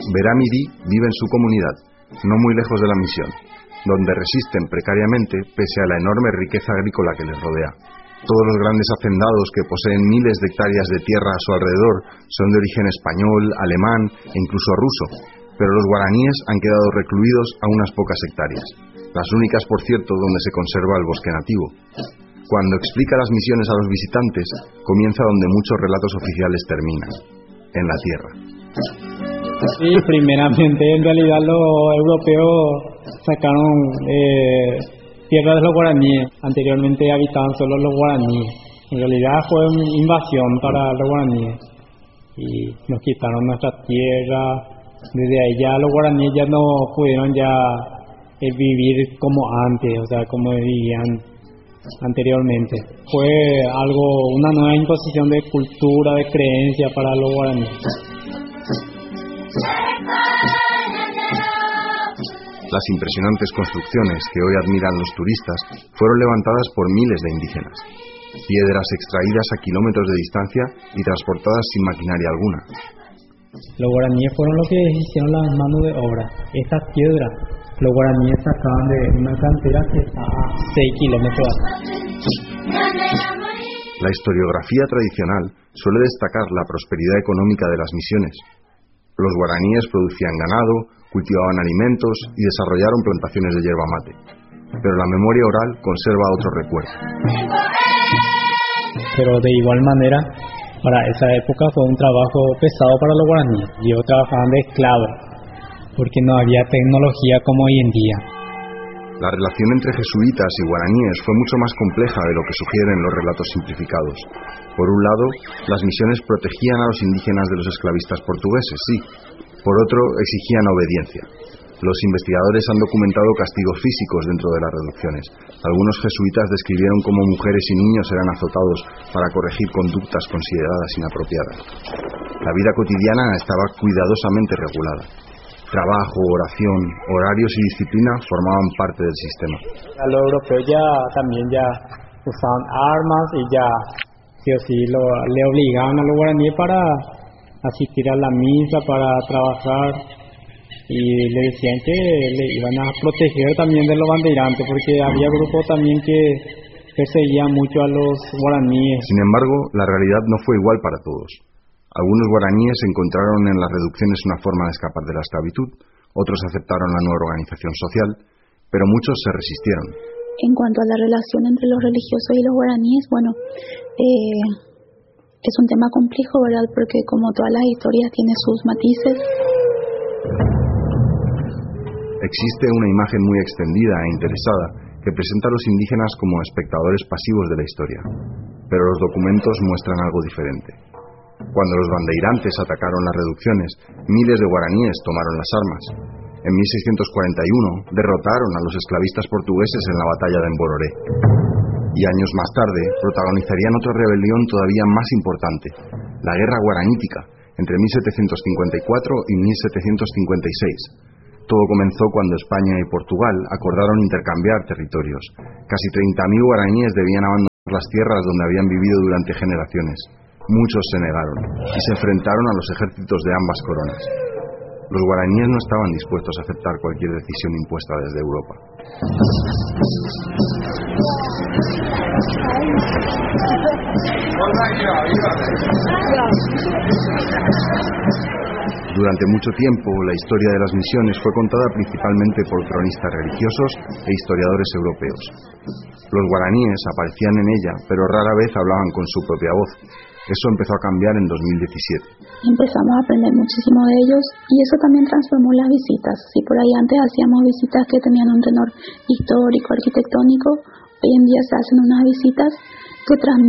Veramiri vive en su comunidad, no muy lejos de la misión, donde resisten precariamente pese a la enorme riqueza agrícola que les rodea. Todos los grandes hacendados que poseen miles de hectáreas de tierra a su alrededor son de origen español, alemán e incluso ruso, pero los guaraníes han quedado recluidos a unas pocas hectáreas, las únicas, por cierto, donde se conserva el bosque nativo. Cuando explica las misiones a los visitantes, comienza donde muchos relatos oficiales terminan, en la tierra. Sí, primeramente, en realidad los europeos sacaron tierra de los guaraníes. Anteriormente habitaban solo los guaraníes. En realidad fue una invasión para los guaraníes. Y nos quitaron nuestra tierra. Desde ahí ya los guaraníes ya no pudieron ya vivir como antes, o sea, como vivían anteriormente. Fue una nueva imposición de cultura, de creencia para los guaraníes. Las impresionantes construcciones que hoy admiran los turistas fueron levantadas por miles de indígenas. Piedras extraídas a kilómetros de distancia y transportadas sin maquinaria alguna. Los guaraníes fueron los que hicieron las manos de obra. Estas piedras, los guaraníes sacaban de una cantera que está a 6 kilómetros. La historiografía tradicional suele destacar la prosperidad económica de las misiones. Los guaraníes producían ganado, cultivaban alimentos y desarrollaron plantaciones de yerba mate. Pero la memoria oral conserva otro recuerdo. Pero de igual manera, para esa época fue un trabajo pesado para los guaraníes. Ellos trabajaban de esclavos, porque no había tecnología como hoy en día. La relación entre jesuitas y guaraníes fue mucho más compleja de lo que sugieren los relatos simplificados. Por un lado, las misiones protegían a los indígenas de los esclavistas portugueses, sí. Por otro, exigían obediencia. Los investigadores han documentado castigos físicos dentro de las reducciones. Algunos jesuitas describieron cómo mujeres y niños eran azotados para corregir conductas consideradas inapropiadas. La vida cotidiana estaba cuidadosamente regulada. Trabajo, oración, horarios y disciplina formaban parte del sistema. A los europeos también usaban armas y sí o sí le obligaban a los guaraníes para asistir a la misa, para trabajar, y le decían que le iban a proteger también de los bandeirantes, porque había grupos también que perseguían mucho a los guaraníes. Sin embargo, la realidad no fue igual para todos. Algunos guaraníes encontraron en las reducciones una forma de escapar de la esclavitud, otros aceptaron la nueva organización social, pero muchos se resistieron. En cuanto a la relación entre los religiosos y los guaraníes, es un tema complejo, ¿verdad? Porque como todas las historias tiene sus matices. Existe una imagen muy extendida e interesada que presenta a los indígenas como espectadores pasivos de la historia, pero los documentos muestran algo diferente. Cuando los bandeirantes atacaron las reducciones, miles de guaraníes tomaron las armas. En 1641 derrotaron a los esclavistas portugueses en la batalla de Embororé. Y años más tarde protagonizarían otra rebelión todavía más importante, la Guerra Guaranítica, entre 1754 y 1756. Todo comenzó cuando España y Portugal acordaron intercambiar territorios. Casi 30.000 guaraníes debían abandonar las tierras donde habían vivido durante generaciones. Muchos se negaron y se enfrentaron a los ejércitos de ambas coronas. Los guaraníes no estaban dispuestos a aceptar cualquier decisión impuesta desde Europa. Durante mucho tiempo, la historia de las misiones fue contada principalmente por cronistas religiosos e historiadores europeos. Los guaraníes aparecían en ella, pero rara vez hablaban con su propia voz. Eso empezó a cambiar en 2017. Empezamos a aprender muchísimo de ellos y eso también transformó las visitas. Si por ahí antes hacíamos visitas que tenían un tenor histórico, arquitectónico, hoy en día se hacen unas visitas que transmiten